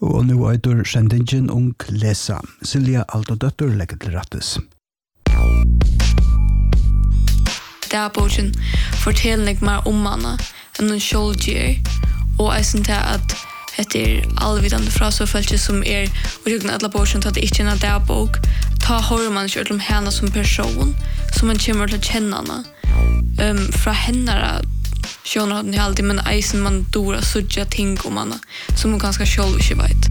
Og nu eitur sendingen ung lesa. Silja Aldodøttur legger til rattes. Dagboken forteller ikke mer om henne enn hun selv gjør. Og jeg synes at det allvidande frasøfølelse som og jeg kan alle boken at det ikke er en dagbok. Ta hører man ikke om henne som person, som man kommer til å kjenne henne. Fra henne skjønner den alltid, men eisen man dora sudja ting om henne, som hun ganske selv ikke vet.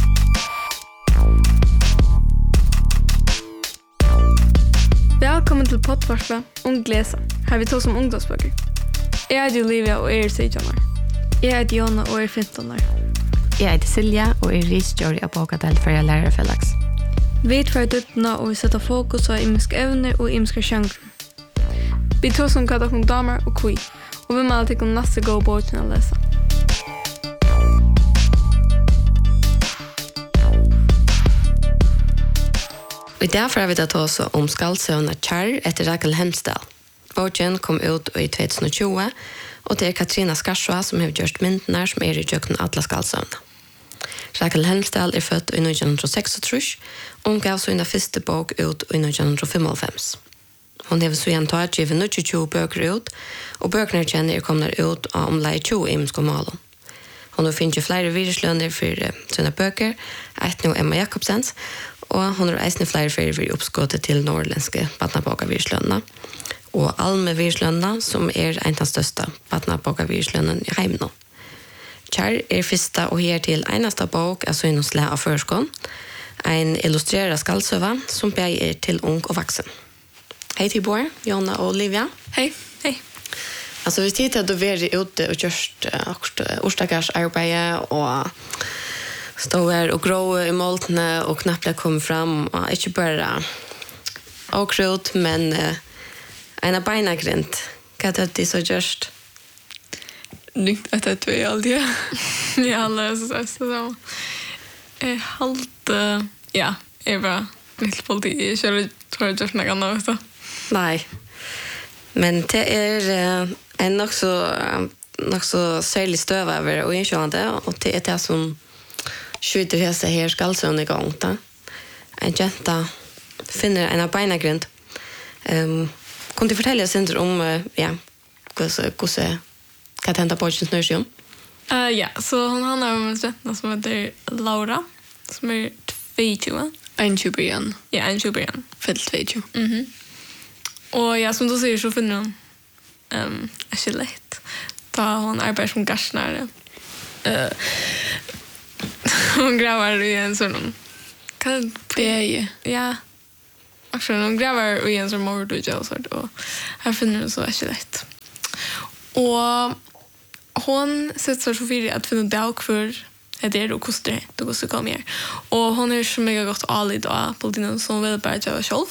Velkommen til poddvarset Ung Lesa. Her vi tar som ungdomsbøker. Jeg heter Olivia og er 16 år. Jeg heter Jonna og er 15 år. Jeg heter Silja og er researcher av Bokadel for lærerfellags. Vi tar dypna og vi setter fokus på imiske evner og imiske sjanger. Vi tar som hva dere damer og kui. Og vi må alltid kunne neste gå båten å lese. Og derfor har vi tatt oss om skaldsøvna Kjær etter Rakel Hemsdal. Båten kom ut i 2020, og det er Katrina Skarsva som har gjort myndene som i jøkken alle skaldsøvna. Rakel Hemsdal er født i 1936, og hun gav sin første bok ut i 1995. Hon har så igjen tatt givet 22 bøker ut, og bøkene kjenner kommer ut av omleie 20 imske målen. Hon har finnet flere viruslønner for sine bøker, et nå Emma Jakobsens, og hon har eisende flere for oppskåttet til nordlenske Batnaboka-viruslønner, og Alme viruslønner, som en av de største Batnaboka-viruslønnene i heimen. Kjær er første og her til eneste bok av Søgnosle av Førskån, en illustreret skaldsøva som er til ung og voksen. Hej Tibor, Jonna och Olivia. Hej, hej. Alltså vi tittar då vi är ute och gjort orstakars arbete och står här och grå i moltene och knappt kommer fram och inte bara åkrot men en beinagrint. Vad är det så just? Nykt att det är alltid. Ja, alla så. Halt ja, är bra. Mitt politi, jag kör tror jag just något annat så. Nej. Men det är en nog så särskilt stöv över och inkörande och det är det som skjuter hela här skaldsön igång då. En jenta finner en beinagrund. Kan du fortälja oss om ja, vad hända på snörsjön? Ja, så hon handlar om en jenta som heter Laura som är 22. En 20 igen. Ja, en 20 igen. Född 22. Och ja, som du säger så finner hon ett skelett. Då hon arbetar som garsnare. Hon gräver i en sån... Beje. Ja. Actually, hon gräver i en sån mordudja och sånt. Och här finner hon så ett skelett. Och hon sätter så för att finna dag för det är då kostar det går så kommer. Och hon är så mega gott all idag på den som vill bara göra själv.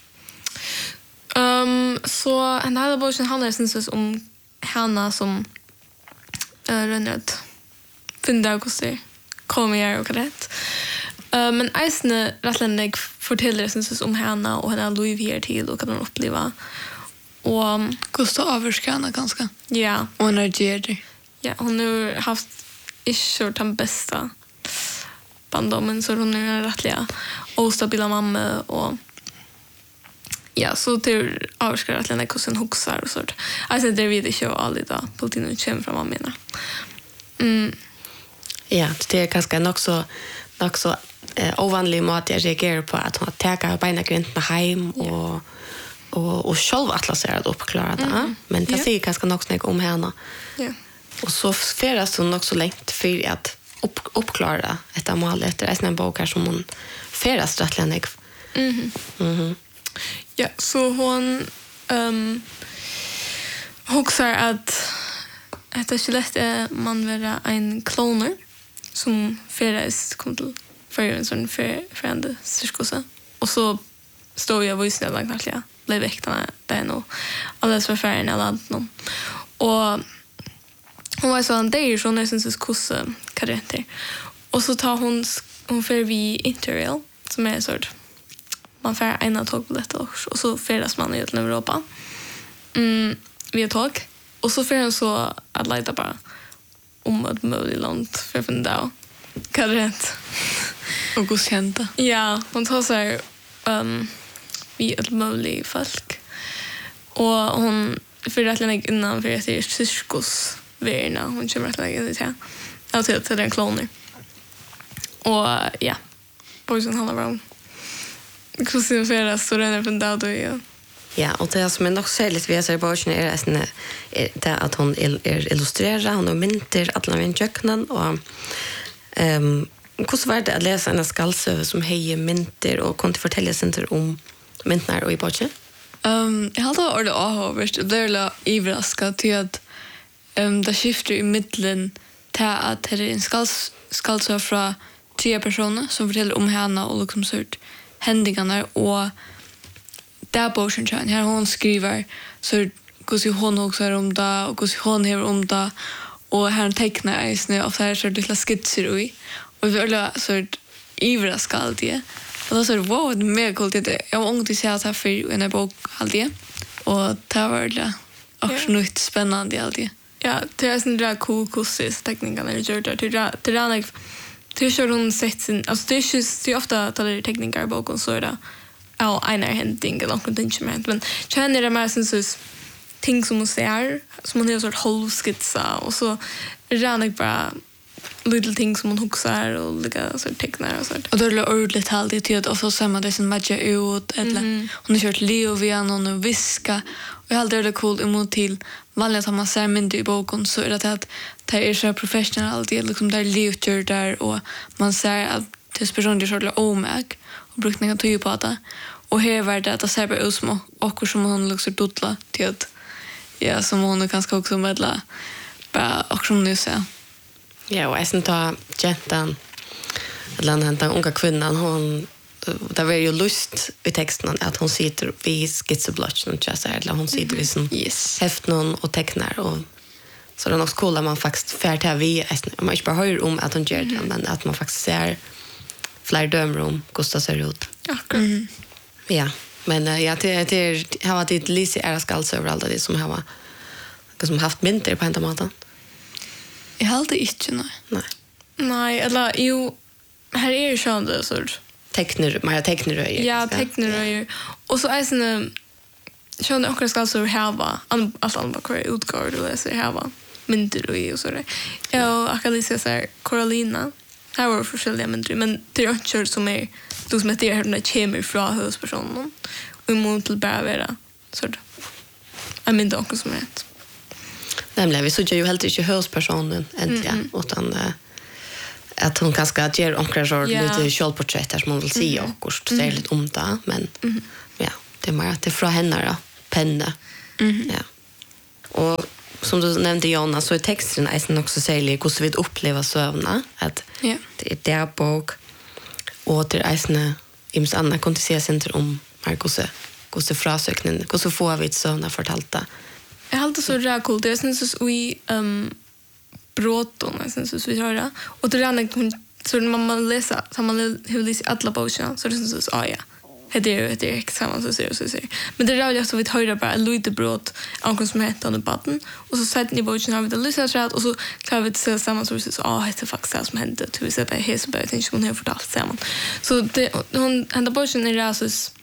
Så en hela boken handlar syns om Hanna som rönnet finner kostar kommer och rätt. Men Eisne rättländeg fortäller syns om Hanna och henne Louis här till och kan hon uppleva. Och Kostar avskärna ganska. ja, Och energi. ja, hon har haft ikke den bästa barndomen så hon är rättliga ostabila mamma och ja, så till avskar att lämna kusin huxar och sånt. Alltså det vid det show all idag på din chem från mamma. Ja, det är ganska nog så ovanlig mat jag reagerar på att hon tar beinagrindarna hem och själv atlaserar upp klara det. Men det säger ganska nog snägt om henne. Ja. Och så färdas hon också längt för att uppklara ett mål efter en bok här som hon färdas rättligen. Ja, så hon huxar att det skelett är man vara en kloner som färdas kom till för en sån förände cirkusen. Och så står jag vid snällt långt ja. Blev väktarna där nog. Alldeles för färgen i landet någon. Och hon var så en dag så när syns kusse karakter. Och så tar hon för vi Interrail som är sort man får en tågbiljett och så färdas man i Europa. Via tåg och så får hon så att leta bara om ett möjligt långt för att finna Korrekt. Och godkända. Ja, hon tar sig vi ett möjligt folk. Och hon för att lägga innan för att det är cirkus värna. Hon kommer att lägga det här. Alltså till den kloner. Och ja. Boysen handlar om hur för att så den från där då ja. Ja, och det som är nog särskilt vi ser på är det att hon illustrerar, hon har mynter alla med köknen och hur var det att läsa en skallsöv som hejer mynter och kunde fortälja sig om myntnar och i boken? Jag hade varit avhåverst och blev överraskad till att det skiftar i mitten till att det är en skallsöv från 3 personer som fortäller om henne och liksom sort händingarna och där boken här hon skriver så hur hon också är om det och hur hon är om det och här tecknar i snö och så här så lite skisser i och vi är så överraskad det och då så wow det är mega coolt det jag har ångt att se att här för en bok alltid och det var det också något spännande alltid. Ja, det är sån där cool kursis teknikerna gör det till det det kör hon sett sin alltså det är ju ofta att det är tekniker i boken så är det en händning eller något instrument men känner det mer som ting som hon ser som hon har sort halvskitsa och så rannar bara little things som hon huxar och lika så tecknar och sånt. Och då är det ordentligt alltid till att också samma det som matchar ut eller hon har kört Leo via någon och viska och jag hade det coolt emot till vanligt att man ser mynd i boken så är det att det är så professional alltid liksom där Leo gör där och man ser att det personer så omäg och brukar några tog på det och här var det att det ser bara ut som och som hon liksom dotla till att ja som hon kanske också medla bara och som nu ser. Ja, och jag sen tar gentan eller den unga kvinnan hon det var ju lust i texten att hon sitter vid skisseblotchen och så eller hon sitter vid sin häft någon och tecknar och så det är också coolt att man faktiskt färd vi man inte bara hör om att hon gör det men att man faktiskt ser fler dömrum Gustav ser ut. Ja, men ja det har varit lite era skalls överallt det som har som haft mynter på hentamaten. Jag hade inte Nej, eller jo här är ju sjönde sort teckner. Ja, teckner. Och så är sen sjönde också ska så här allt annat bara utgår och läsa här mynter och så där. Ja, Akalicia säger Carolina. Här var forskjelliga mynter, men det är inte som är de som heter här den kommer från huspersonen och emot till bara vara så där. Jag minns också som rätt. Nämligen, vi såg ju helt inte huspersonen äntligen, utan att hon kanske ger omkring lite självporträtt här som hon vill säga och säger lite om det, men ja, det är mer att det är från henne då, penne. Ja. Och som du nämnde Jonna så är texten också särskilt hur vi upplever sövna, att det är där bok och det är ims Anna kunde se sig inte om Marcus frasöknen, hur får vi ett sövna fortalta. Jag har alltid så räkult. Jag syns att vi bråton, jag syns att vi gör det. Och det är så när man läser, så man läser alla böckerna, så det syns att ja, det är exakt så ser. Men det är ju så vi hör bara lite bråt, någon som heter under baden, och så sätter ni böckerna har vi det lyssnat rätt, och så klarar vi att se samman så det är faktiskt det som hände, till vi ser på Hesberg, jag tänker hon har fortalt samman. Så hon hända böckerna är rasus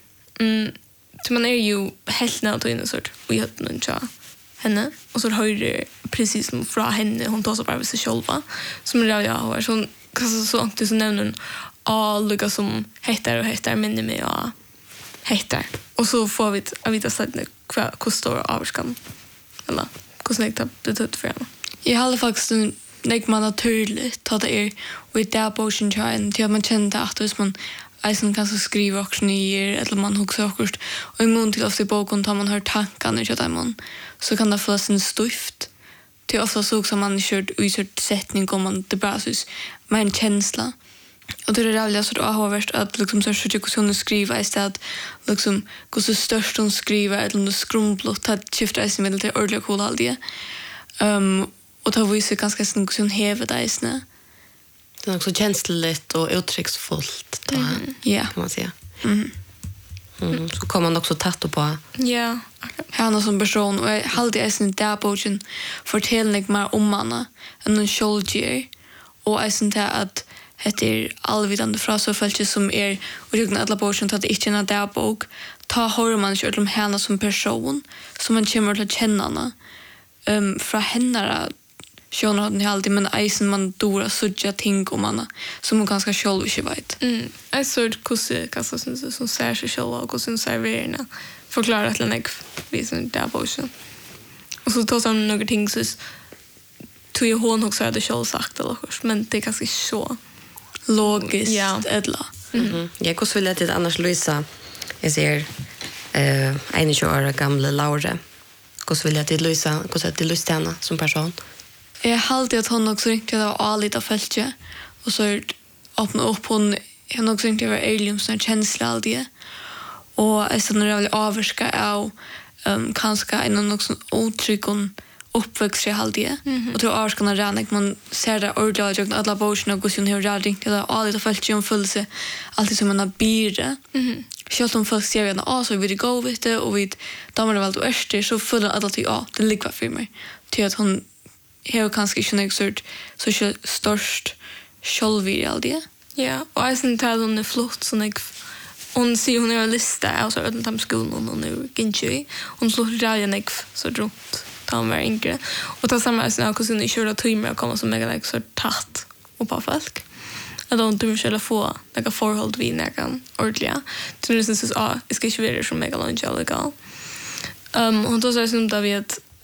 så man är ju helt nöjd och innesort och jag hade inte henne och så hör det precis som från henne hon tar så bara vid sig själva som det jag har så hon kastar så långt så nämner hon alla som heter minne mig och heter och så får vi att vita sätta hur stor avskan eller hur snägt det ut för henne. Jag hade faktiskt när man naturligt att det är och det där på sin tjän till att man kände att hvis man Eisen kanske skriver också nyer eller man huxar också och i mån till ofta i boken tar man hör tankarna i man så kan det få en stuft till ofta så som man kört i kört sättning om man det bara så med en känsla och det är rävligt så att ha värst att liksom så försöker hon skriva istället liksom hur så störst hon skriver eller om det skrumpligt att skifta Eisen med till ordentligt cool all det och då visar ganska sen hon häver det Eisen. Det är också känsligt och uttrycksfullt då, kan man säga. Så kommer man också tatt på. Ja. Han som person och jag hade en där boken fortällning mer om manna än en soldier och jag syns att det allvidande fra så fölket som och jag alla borsen att det inte är där bok ta hör man ju om henne som person som man kommer till känna fra henne sjön hade alltid men isen man dora sudja ting om man som man ganska själv inte vet. Jag såg kusse som ser sig själv och som serverarna förklarar att den vi som där borsen. Och så tar som några ting så tog jag hon också hade själv sagt eller men det är ganska så logiskt edla. Jag kunne vilja til Anders Louisa. Jeg ser 21 år gamle Laure. Hvordan vil jeg til Louisa? Hvordan til Louisa henne som person? Jag har alltid att hon också ringde av allita fältje och så öppna upp hon också ringde över Elium som känsla alltid. Och jag så när jag vill avska av kanske en också otrygg och uppväxt i halvdje. Och tror avskarna ränik man ser det ordentligt jag alla borsen och gossen hur jag ringt det allita fältje om fullse alltid som en byrde. Själv om folk ser att så vi det gå vet det och vi damer väl då är så fulla alltid det ligger för mig. Till att hon har kanske inte något så störst självvird alltid. Ja, och jag syns att hon är flott så när hon ser hon är en lista och så är den skolan hon är inte hon slår raljen så runt ta var yngre och ta samma såna kusin i köra timmar komma som mega så tatt och på folk. Att de inte skulle få några förhåll vid någon ordliga. Så det syns att det ska inte vara så mega långt legal. Hon tar sig som David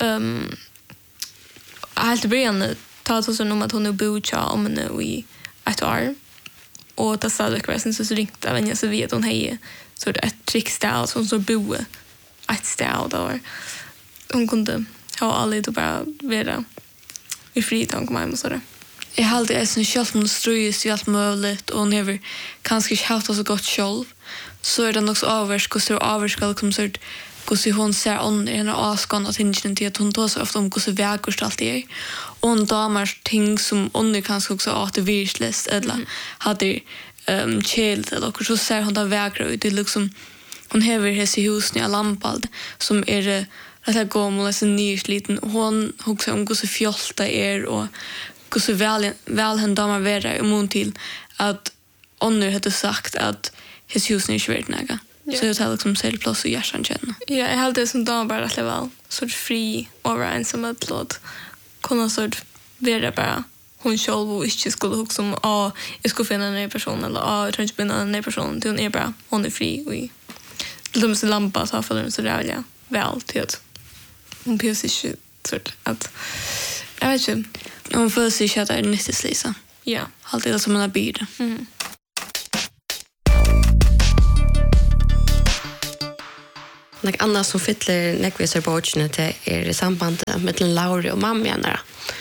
helt början ta så om att hon är bocha om henne i ett år. Och det sa det kvar så ringte jag vänja så vet hon hej så det ett trickstyle som så bo ett style då. Hon kunde ha alla bara vara i fritid kom hem och så där. Jag hade en själv ströjs i allt möjligt och never kanske inte haft så gott själv. Så är det också avvärsk och så avvärskal kommer så hur hon ser on i en askan att henne till att hon tar så ofta om hur vägurst allt är. Och hon damer ting som under kanske också att det virslöst eller hade chill eller och så ser hon där vägra ut det liksom hon häver hese husen i lampald som är rätt gammal och så nysliten hon också om hur fjolta är och hur så väl hon damer vara imot till att under hade sagt att hese husen är svårt näga. Så jag tar liksom självplats och hjärtan känna. Ja, jag hade det som damer bara att leva så fri och ensam att låt kunna så vara bara hon själv och inte skulle huxa om jag skulle finna en ny person eller jag tror inte finna en ny person till hon är bara hon är fri och de så lampa så för så där ja väl till att hon behöver inte så att jag vet inte hon får sig att det är nyttigt Lisa. Ja, alltid det som man har byd. Något annat som fyller nekvisar bortsene til i sambandet mellom Laure og mamma igjen.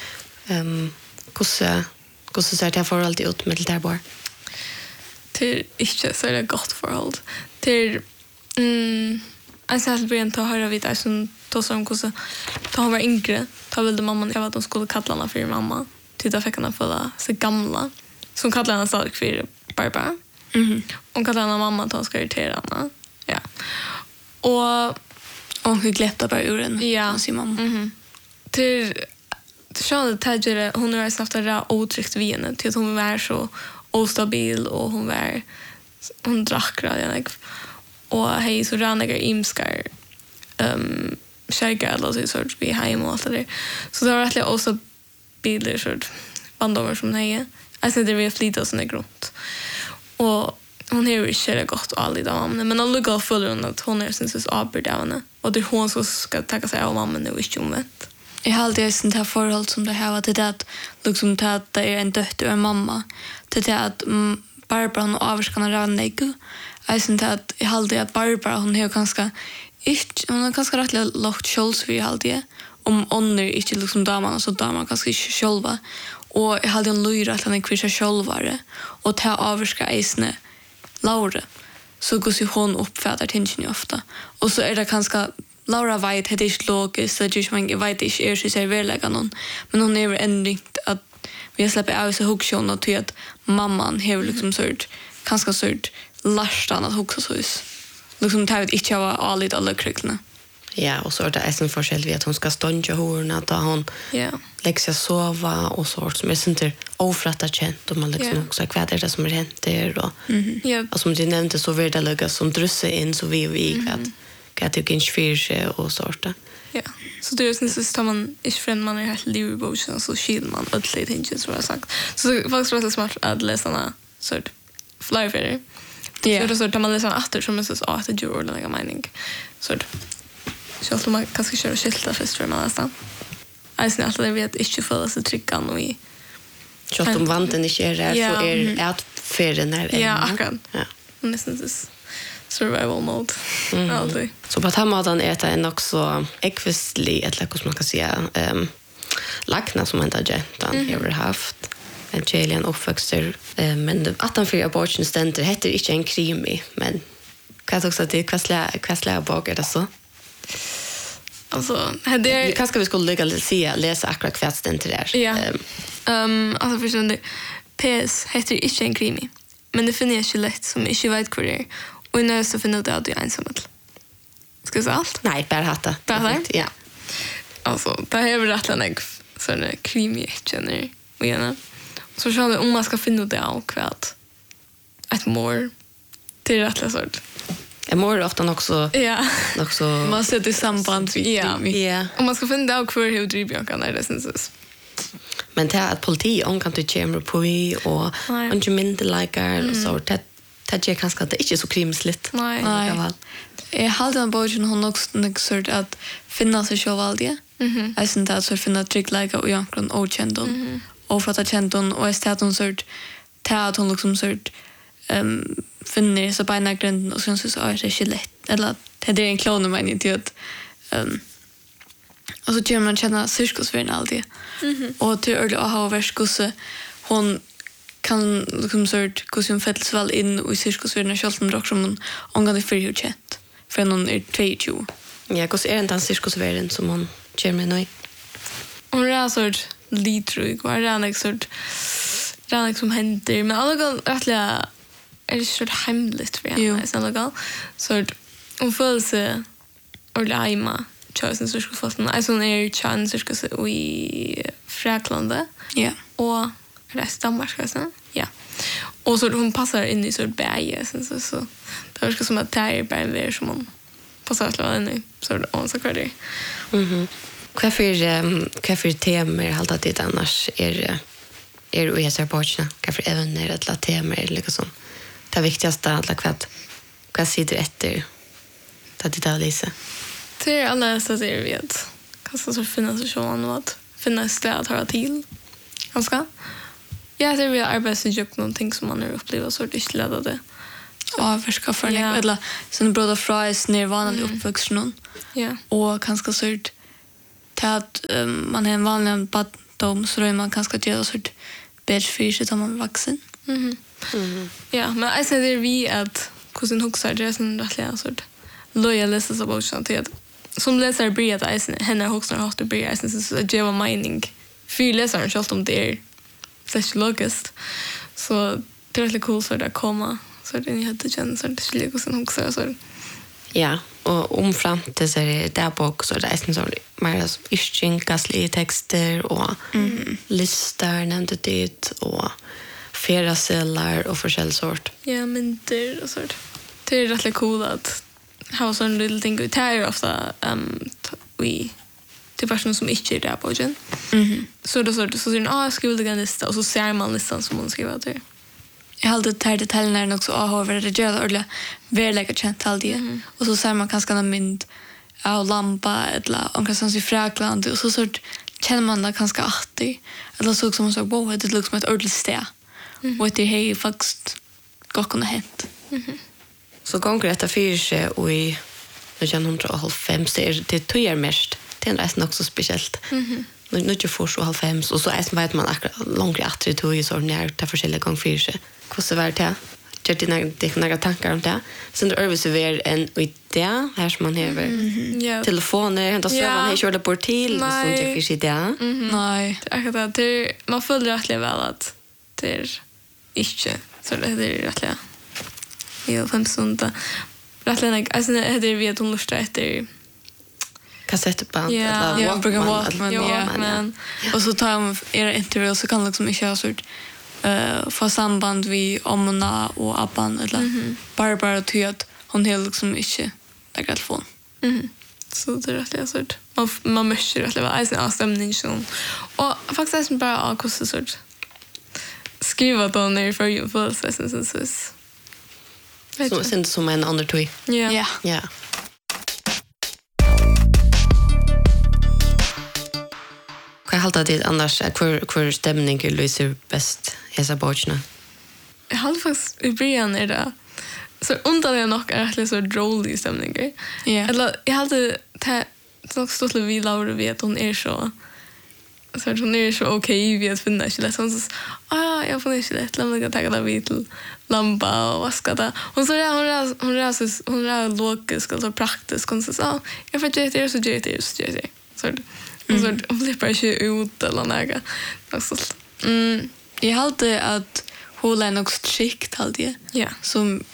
Hvordan ser det forholdet ut med det bor? Det inte så är det gott förhåll. Det jag sa början ta höra vid det som då som kusse ta var yngre ta väl mamman jag att de skulle kalla henne för mamma till där fick henne för så gamla som kallar henne så för Barbara. Hon kallar henne mamma att hon ska irritera henne. Ja. Och hon gläppta bara ur den sin mamma. Till Charlotte Tadgere hon har haft det otryggt vid henne till att hon var så ostabil och hon drack radion och hej så ranniga imskar tjejer eller så vi hem och allt det där. Så det var rättligt också bilder så bandover som hej. Jag ser det vi flyttar såna gront. Och hon har ju inte gått aldrig av mamma men alla går full att hon är syns avbördavande och det är hon som ska ta sig av mamma nu inte omvänt. Jag har alltid sånt här förhåll som det här till det att liksom till att det är en dotter och en mamma till det att Barbara och avskarna rannig. Jag syns att jag har alltid att Barbara hon har ganska rätt lågt självsvärd alltid om honor inte liksom damerna så damerna ganska inte själva och jag hade en lyra att han är kvisar självare och ta avska isne Laura så går sig hon uppfattar tension ofta och så är det ganska Laura vet det är inte logiskt så just man vet inte är så verkliga någon men hon är ändringt att vi släpper av så hugson och till att mamman har liksom sort ganska sort lastan att hugsa så liksom tar det inte av allt alla kryckna. Ja, och så är det en forskjell vid att hon ska stånja horna då hon lägger sig sova och sånt som är inte ofrattat känt och man liksom också vad är det som är hänt där och och som du nämnde så vill det lägga som drusse in så vi att det kan inte och sånt. Ja. Så det är sen så man är för man är helt livboken så skil man alltid inte så jag sagt. Så det är faktiskt rätt smart att läsa sånt flyfader. Ja. Så då man läser efter som är så att det gör ordentliga mening. Så så att man kanske kör skilta först för man nästan. Alltså att det vet inte för så trycka och i så att vanten inte är där så är att färden när ja, akkurat. Ja. Nästan så survival mode. Alltid. Så på att maten är det en också ekvistlig eller hur man kan säga lackna som inte gentan har haft en Chilean uppväxter men att han för abortion center heter inte en krimi men kan också det kvassla bak är det så. Alltså, det kanske vi skulle läsa akkurat kvästen till där. Ja. Alltså förstår PS heter inte en krimi. Men det finner jag inte lätt som inte vet vad det är. Och nu så finner jag att du är ensam. Ska jag säga allt? Nej, bara hatta. Ja. Alltså, det här är rätt sådana krimi jag känner. Och gärna. Så känner om man ska finna det av kvällt. Ett mår. Det är rätt sort. Jag mår ofta också också man sätter i samband ja. Om man ska finna av hur hur driver kan det sen men det är att politi om kan du chamber på i och inte mindre likar så det är kanske det inte så krimsligt. Nej. Jag hade en boken hon också sort att finna sig själv alltid. Jag syns att så finna trick like och jankron och kändon och för att kändon och är hon sort att hon liksom sort finner så på grunden och sen så är det inte lätt eller det är en klon men inte att och så tror man känna cirkusvärden alltid och till early aha versus hon kan liksom sort hur fettels väl in i cirkusvärlden själv som dock som hon kan det för ju chat för någon är 22 ja hur är den cirkusvärlden som hon kör med nu hon är sort litrug var det sort som händer men alla går rättliga är det så hemligt för henne så legal så hon får sig ordentligt chosen så skulle fast alltså när chans ska se i Frankrike och resten av Marskassan och så hon passar in i så berg så det verkar som att det är berg som hon passar att lära nu så hon så kvar det Kaffe temer halt att det annars är och jag ser på det kaffe även när det temer liksom det viktigaste att vad sitter efter att det Lisa det är alla så det är vet kanske så finna sig så att finna stöd att höra till ganska ja det är arbetsjobb någonting som man har upplevt så det är det avskaffa för en eller sen bröd och fries ner vanlig uppvuxen och kanske så att man har en vanlig badom så är man kanske göra så bättre för sig som man är vuxen. Ja, men jag säger vi att kusin huxar det sen rättliga så lojal läser så bara så att som läsare blir att henne huxar har det blir så att ge mening för läsaren själv om det är psykologiskt så det är väldigt cool så där komma så det ni hade känt så det skulle kusin huxar så ja och omframt så är det där bok så det är så mer ischingasliga texter och listor nämnde det och feraceller och förskällsort. Ja, men det och sånt. Det är rätt cool att ha sån little thing ut här ofta vi till personer som inte är där på igen. Så då så ser skuldiga lista och så ser man listan som hon skriver till. Jag hade det här detaljerna också över det gör ordentligt verkligen känt alltid. Och så ser man kanske en mynd av lampa eller omkring i Frankrike och så känner man det kanske alltid. Eller så som man så wow det looks som ett ordentligt ställe. Och det är faktiskt gott kunna hänt. Så gånger detta för sig och i 1995 så är det tyvärr mest. Det är nästan också speciellt. Nu inte får så 95 och så är vet man långt att det tog ju så när det forskjelliga gånger för sig. Hur så var det? Jag det några tankar om det. Sen det över så är en idé här som man har telefoner och så man har kört på till så inte för sig det. Nej. Det man följer rätt väl att det är inte så det är rättliga. Jag fann sånt rättliga alltså det är vi att hon lustar efter kassettband Ja, jag brukar Walkman, ja. Walkman. Och så tar man era intervju så kan liksom inte ha sort få samband vi omna och abban eller bara till att hon helt liksom inte lägger telefon. Så det är rätt sort. Man möter rätt vad är stämning så. Och faktiskt är bara av kostar sort. Skriva då ner för ju för så. Så sen som en annan toy. Ja. Ja. Vad haltar det annars kvar stämning lyser bäst hesa borgarna? Jag hade faktiskt i början är det så underligt nog är det så rolig stämning. Ja. Eller jag hade så stått vi Laura vet hon är så hon är så okej vi att finna sig lätt. Hon så jag får inte lätt lämna att ta det vid till lampa och vaska det. Hon så hon är logisk och praktisk. Hon så jag får inte det så det så det. Så hon blir bara inte ut eller något. Jag hade att hålla en också strikt alltid. Ja. Som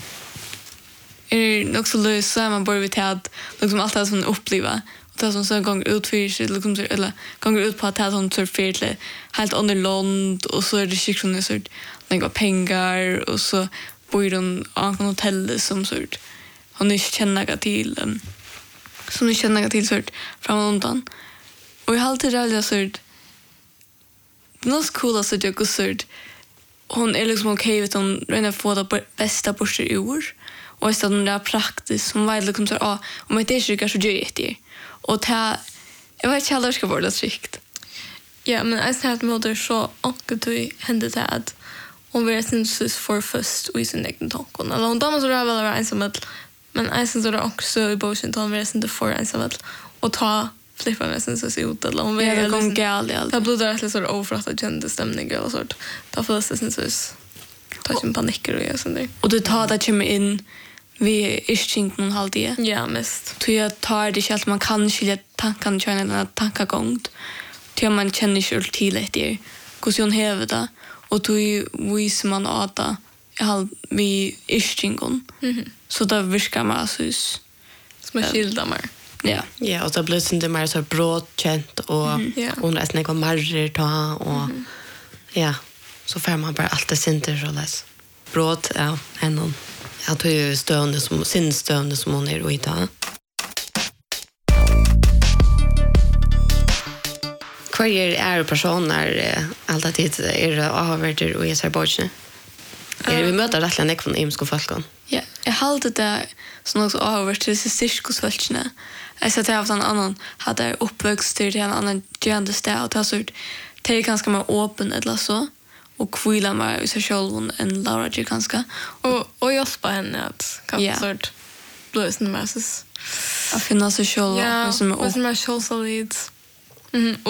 är också lösa man bör vi till att liksom allt det som uppleva och det som så gånger ut för sig liksom eller gånger ut på att ha sånt så fel helt under land och så är det skickligt så några pengar och så bor de på en hotell som sort hon inte känner till som ni känner till sort från undan och jag har alltid rädd sort det är så coolt att jag går sort hon är liksom okej vet hon redan få det bästa på sig ur och så den där praktiskt som var liksom så om det är så så gör det och ta jag vet inte hur det ska vara strikt. Ja, men jag ser att moder så onkel till hände det att hon var syns för först och i sin egen tanke. Eller hon damer så där väl var ensam men jag syns det också i Washington var syns det för ensam och ta flippa med syns så ut eller hon var det kom gal allt. Det blev det så överfratt kände stämning eller så. Ta för det syns så ta en panik och sånt där. Och du tar det kommer in vi är någon halvtid. Ja, mest. Så jag tar det själv man kan skilja tankarna till en tankegång. Till man känner inte till det. Hur hon häver det. Och då visar man att det vi är så då viskar man alltså som är skilda mer. Ja. Ja, och så blir det inte mer så brådkänt och hon är snägg och marrer ta och ja, så får man bara allt det synter så läs. Bråd, ja, henne. Jag tog ju stövande som sin stövande som hon är i dag. Kvar är personer alltid är avvärder och är så bortsne. Vi möter rätt länge från imsko folkon. Ja, jag hade det som också avvärder till cirkusfolkene. Jag sa att jag haft en annan hade uppväxt till en annan gärande stad och det är ganska mer öppen eller så. Och kvila mig i sig själv en Laura G ganska. Och hjälpa henne att kanske sort blösna med sig. Att finna sig själv. Ja, och som är självsolid.